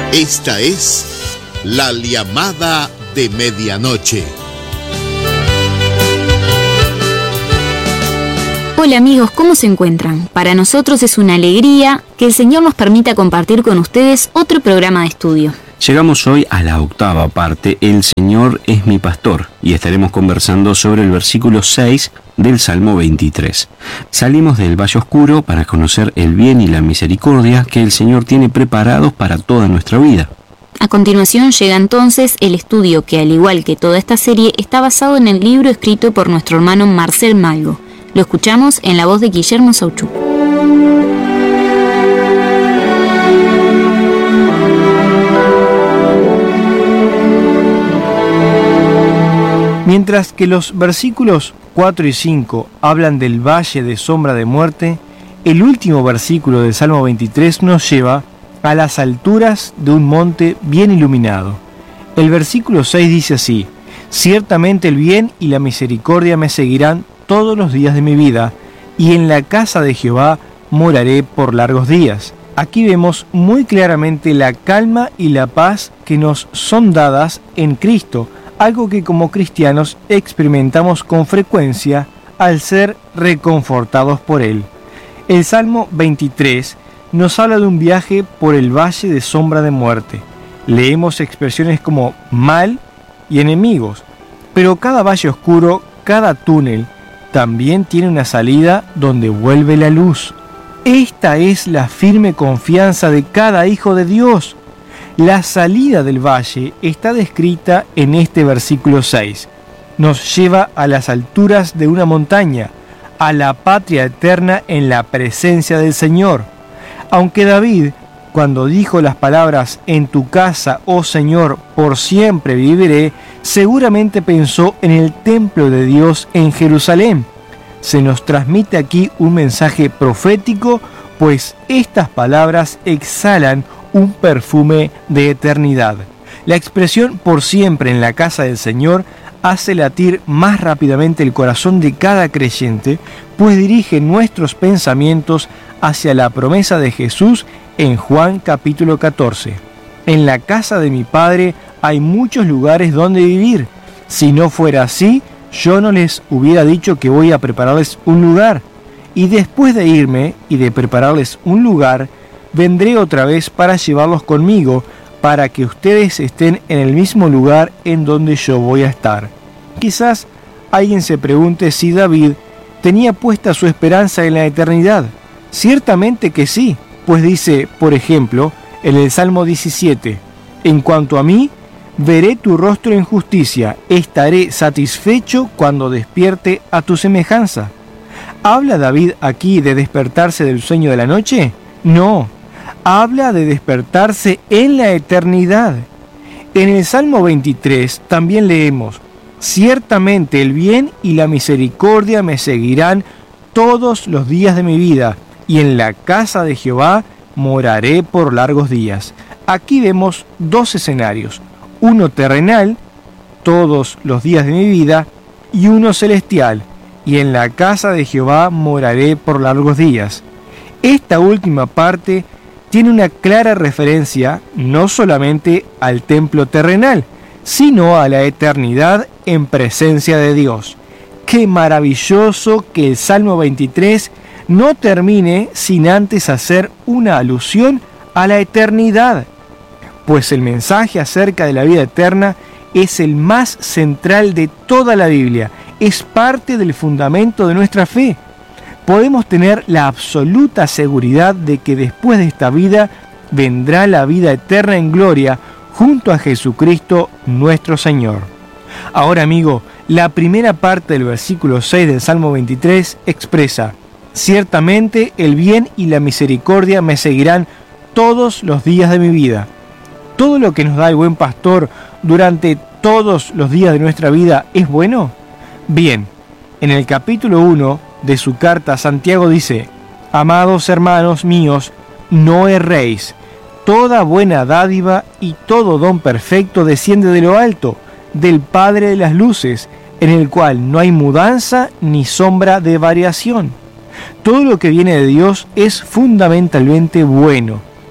Esta es la llamada de medianoche. Hola amigos, ¿cómo se encuentran? Para nosotros es una alegría que el Señor nos permita compartir con ustedes otro programa de estudio. Llegamos hoy a la octava parte, El Señor es mi pastor, y estaremos conversando sobre el versículo 6 del Salmo 23. Salimos del valle oscuro para conocer el bien y la misericordia que el Señor tiene preparados para toda nuestra vida. A continuación llega entonces el estudio que, al igual que toda esta serie, está basado en el libro escrito por nuestro hermano Marcel Malgo. Lo escuchamos en la voz de Guillermo Sauchuk. Mientras que los versículos 4 y 5 hablan del valle de sombra de muerte, el último versículo del Salmo 23 nos lleva a las alturas de un monte bien iluminado. El versículo 6 dice así: ciertamente el bien y la misericordia me seguirán todos los días de mi vida, y en la casa de Jehová moraré por largos días. Aquí vemos muy claramente la calma y la paz que nos son dadas en Cristo, algo que como cristianos experimentamos con frecuencia al ser reconfortados por Él. El Salmo 23 nos habla de un viaje por el valle de sombra de muerte. Leemos expresiones como mal y enemigos, pero cada valle oscuro, cada túnel, también tiene una salida donde vuelve la luz. Esta es la firme confianza de cada hijo de Dios. La salida del valle está descrita en este versículo 6. Nos lleva a las alturas de una montaña, a la patria eterna en la presencia del Señor. Aunque David, cuando dijo las palabras "en tu casa, oh Señor, por siempre viviré", seguramente pensó en el templo de Dios en Jerusalén. Se nos transmite aquí un mensaje profético, pues estas palabras exhalan un perfume de eternidad. La expresión "por siempre en la casa del Señor" hace latir más rápidamente el corazón de cada creyente, pues dirige nuestros pensamientos hacia la promesa de Jesús en Juan capítulo 14. En la casa de mi Padre hay muchos lugares donde vivir. Si no fuera así, yo no les hubiera dicho que voy a prepararles un lugar. Y después de irme y de prepararles un lugar, vendré otra vez para llevarlos conmigo, para que ustedes estén en el mismo lugar en donde yo voy a estar. Quizás alguien se pregunte si David tenía puesta su esperanza en la eternidad. Ciertamente que sí, pues dice, por ejemplo, en el Salmo 17, en cuanto a mí, veré tu rostro en justicia, estaré satisfecho cuando despierte a tu semejanza. ¿Habla David aquí de despertarse del sueño de la noche? No, habla de despertarse en la eternidad. En el Salmo 23 también leemos: ciertamente el bien y la misericordia me seguirán todos los días de mi vida, y en la casa de Jehová moraré por largos días. Aquí vemos dos escenarios, uno terrenal, todos los días de mi vida, y uno celestial, y en la casa de Jehová moraré por largos días. Esta última parte tiene una clara referencia no solamente al templo terrenal, sino a la eternidad en presencia de Dios. Qué maravilloso que el Salmo 23 no termine sin antes hacer una alusión a la eternidad, pues el mensaje acerca de la vida eterna es el más central de toda la Biblia, es parte del fundamento de nuestra fe. Podemos tener la absoluta seguridad de que después de esta vida vendrá la vida eterna en gloria junto a Jesucristo nuestro Señor. Ahora, amigo, la primera parte del versículo 6 del Salmo 23 expresa: ciertamente el bien y la misericordia me seguirán todos los días de mi vida. ¿Todo lo que nos da el buen pastor durante todos los días de nuestra vida es bueno? Bien, en el capítulo 1 de su carta, Santiago dice: amados hermanos míos, no erréis. Toda buena dádiva y todo don perfecto desciende de lo alto, del Padre de las luces, en el cual no hay mudanza ni sombra de variación. Todo lo que viene de Dios es fundamentalmente bueno.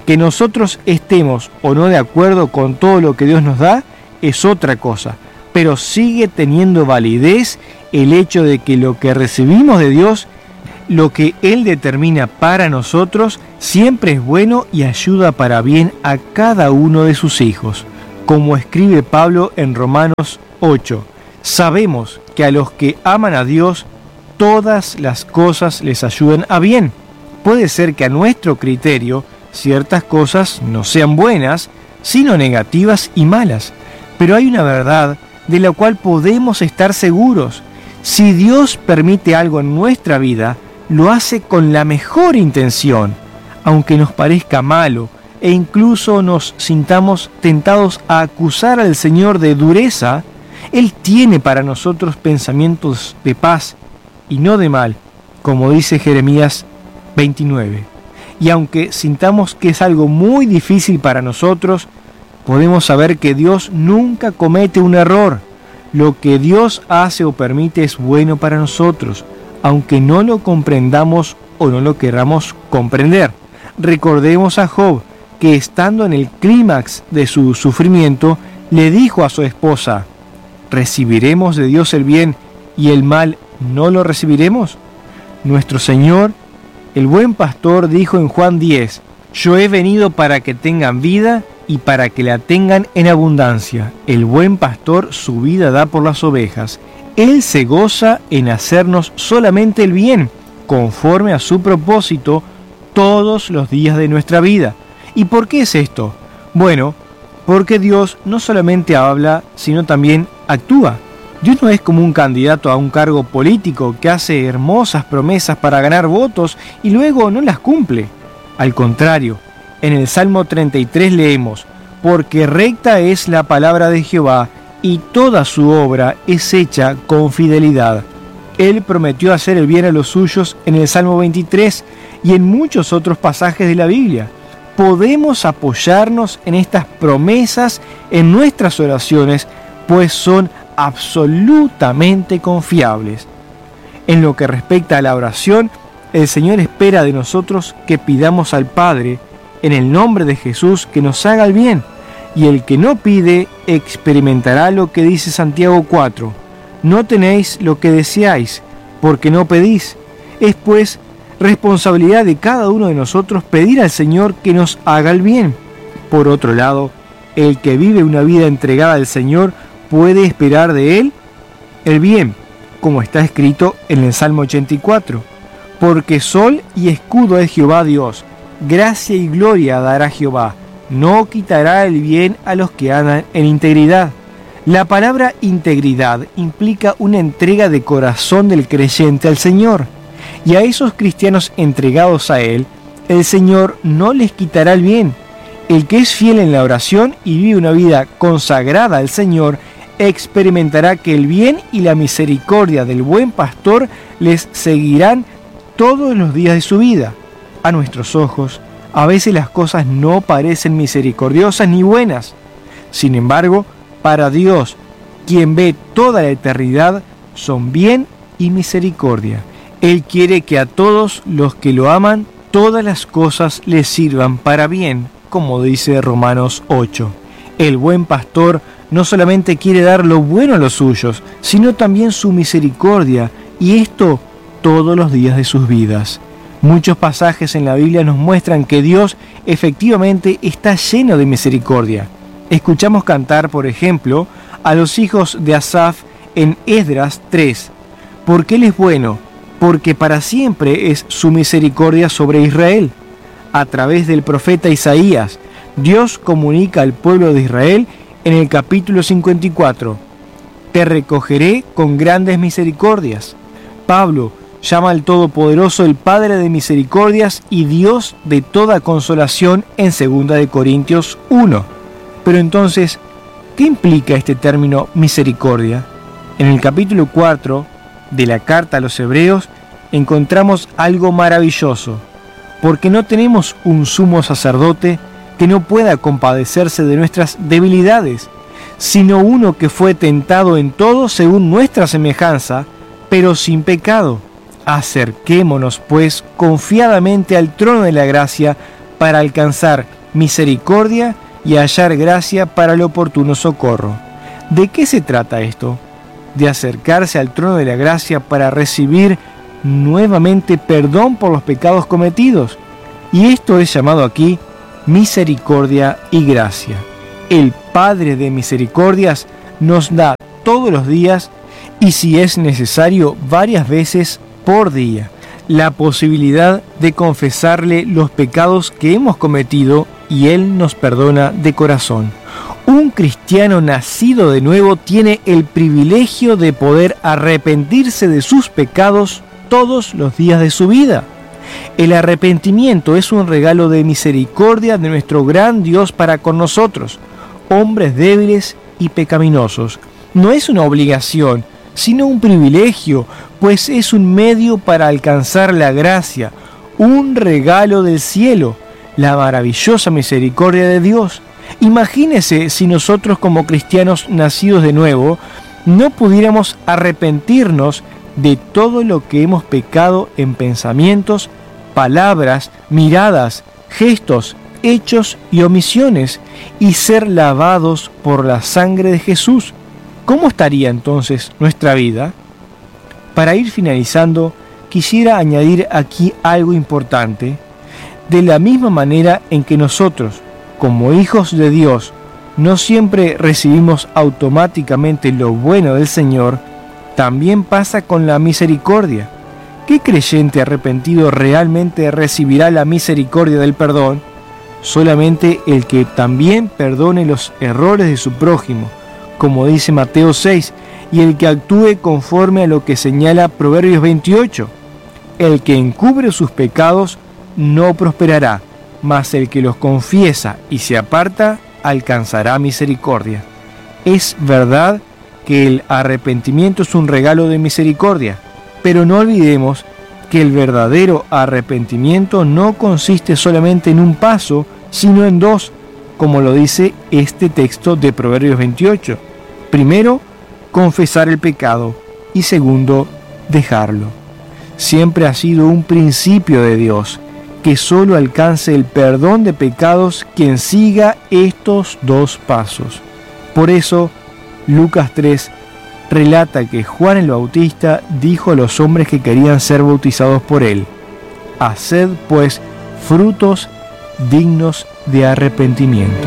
Que nosotros estemos o no de acuerdo con todo lo que Dios nos da es otra cosa, pero sigue teniendo validez el hecho de que lo que recibimos de Dios, lo que Él determina para nosotros, siempre es bueno y ayuda para bien a cada uno de sus hijos. Como escribe Pablo en Romanos 8, sabemos que a los que aman a Dios, todas las cosas les ayudan a bien. Puede ser que a nuestro criterio ciertas cosas no sean buenas, sino negativas y malas, pero hay una verdad de la cual podemos estar seguros. Si Dios permite algo en nuestra vida, lo hace con la mejor intención, aunque nos parezca malo e incluso nos sintamos tentados a acusar al Señor de dureza. Él tiene para nosotros pensamientos de paz y no de mal, como dice Jeremías 29. Y aunque sintamos que es algo muy difícil para nosotros, podemos saber que Dios nunca comete un error. Lo que Dios hace o permite es bueno para nosotros, aunque no lo comprendamos o no lo queramos comprender. Recordemos a Job, que estando en el clímax de su sufrimiento, le dijo a su esposa: ¿recibiremos de Dios el bien y el mal no lo recibiremos? Nuestro Señor, el buen pastor, dijo en Juan 10, yo he venido para que tengan vida y para que la tengan en abundancia. El buen pastor su vida da por las ovejas. Él se goza en hacernos solamente el bien, conforme a su propósito, todos los días de nuestra vida. ¿Y por qué es esto? Bueno, porque Dios no solamente habla, sino también actúa. Dios no es como un candidato a un cargo político que hace hermosas promesas para ganar votos y luego no las cumple. Al contrario, en el Salmo 33 leemos: porque recta es la palabra de Jehová, y toda su obra es hecha con fidelidad. Él prometió hacer el bien a los suyos en el Salmo 23 y en muchos otros pasajes de la Biblia. Podemos apoyarnos en estas promesas en nuestras oraciones, pues son absolutamente confiables. En lo que respecta a la oración, el Señor espera de nosotros que pidamos al Padre, en el nombre de Jesús, que nos haga el bien, y el que no pide experimentará lo que dice Santiago 4. No tenéis lo que deseáis, porque no pedís. Es pues responsabilidad de cada uno de nosotros pedir al Señor que nos haga el bien. Por otro lado, el que vive una vida entregada al Señor puede esperar de Él el bien, como está escrito en el Salmo 84. Porque sol y escudo es Jehová Dios, gracia y gloria dará Jehová, no quitará el bien a los que andan en integridad. La palabra integridad implica una entrega de corazón del creyente al Señor, y a esos cristianos entregados a Él, el Señor no les quitará el bien. El que es fiel en la oración y vive una vida consagrada al Señor, experimentará que el bien y la misericordia del buen pastor les seguirán todos los días de su vida. A nuestros ojos, a veces las cosas no parecen misericordiosas ni buenas. Sin embargo, para Dios, quien ve toda la eternidad, son bien y misericordia. Él quiere que a todos los que lo aman, todas las cosas les sirvan para bien, como dice Romanos 8. El buen pastor no solamente quiere dar lo bueno a los suyos, sino también su misericordia, y esto todos los días de sus vidas. Muchos pasajes en la Biblia nos muestran que Dios efectivamente está lleno de misericordia. Escuchamos cantar, por ejemplo, a los hijos de Asaf en Esdras 3. Porque Él es bueno, porque para siempre es su misericordia sobre Israel. A través del profeta Isaías, Dios comunica al pueblo de Israel en el capítulo 54. Te recogeré con grandes misericordias. Pablo llama al Todopoderoso el Padre de misericordias y Dios de toda consolación en 2 Corintios 1. Pero entonces, ¿qué implica este término misericordia? En el capítulo 4 de la carta a los Hebreos encontramos algo maravilloso, porque no tenemos un sumo sacerdote que no pueda compadecerse de nuestras debilidades, sino uno que fue tentado en todo según nuestra semejanza, pero sin pecado. Acerquémonos, pues, confiadamente al trono de la gracia, para alcanzar misericordia y hallar gracia para el oportuno socorro. ¿De qué se trata esto? De acercarse al trono de la gracia para recibir nuevamente perdón por los pecados cometidos. Y esto es llamado aquí misericordia y gracia. El Padre de misericordias nos da todos los días, y si es necesario varias veces por día, la posibilidad de confesarle los pecados que hemos cometido, y Él nos perdona de corazón. Un cristiano nacido de nuevo tiene el privilegio de poder arrepentirse de sus pecados todos los días de su vida. El arrepentimiento es un regalo de misericordia de nuestro gran Dios para con nosotros, hombres débiles y pecaminosos. No es una obligación, sino un privilegio, pues es un medio para alcanzar la gracia, un regalo del cielo, la maravillosa misericordia de Dios. Imagínese si nosotros, como cristianos nacidos de nuevo, no pudiéramos arrepentirnos de todo lo que hemos pecado en pensamientos, palabras, miradas, gestos, hechos y omisiones, y ser lavados por la sangre de Jesús. ¿Cómo estaría entonces nuestra vida? Para ir finalizando, quisiera añadir aquí algo importante. De la misma manera en que nosotros, como hijos de Dios, no siempre recibimos automáticamente lo bueno del Señor, también pasa con la misericordia. ¿Qué creyente arrepentido realmente recibirá la misericordia del perdón? Solamente el que también perdone los errores de su prójimo, como dice Mateo 6, y el que actúe conforme a lo que señala Proverbios 28. El que encubre sus pecados no prosperará, mas el que los confiesa y se aparta alcanzará misericordia. Es verdad que el arrepentimiento es un regalo de misericordia, pero no olvidemos que el verdadero arrepentimiento no consiste solamente en un paso, sino en dos, como lo dice este texto de Proverbios 28. Primero, confesar el pecado, y segundo, dejarlo. Siempre ha sido un principio de Dios que solo alcance el perdón de pecados quien siga estos dos pasos. Por eso, Lucas 3 relata que Juan el Bautista dijo a los hombres que querían ser bautizados por él: haced pues frutos dignos de arrepentimiento.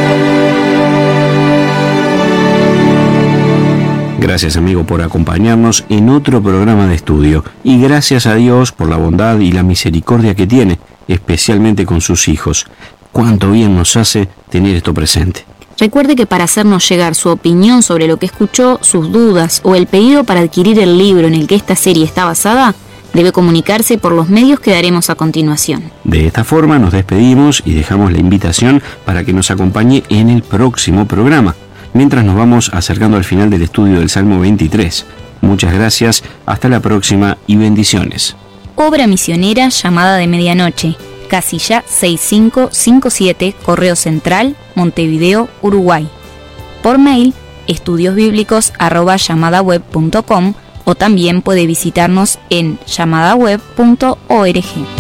Gracias, amigo, por acompañarnos en otro programa de estudio, y gracias a Dios por la bondad y la misericordia que tiene, especialmente con sus hijos. Cuánto bien nos hace tener esto presente. Recuerde que para hacernos llegar su opinión sobre lo que escuchó, sus dudas o el pedido para adquirir el libro en el que esta serie está basada, debe comunicarse por los medios que daremos a continuación. De esta forma nos despedimos y dejamos la invitación para que nos acompañe en el próximo programa, mientras nos vamos acercando al final del estudio del Salmo 23. Muchas gracias, hasta la próxima y bendiciones. Obra misionera Llamada de Medianoche, casilla 6557, Correo Central, Montevideo, Uruguay. Por mail, estudiosbiblicos@llamadaweb.com, o también puede visitarnos en llamadaweb.org.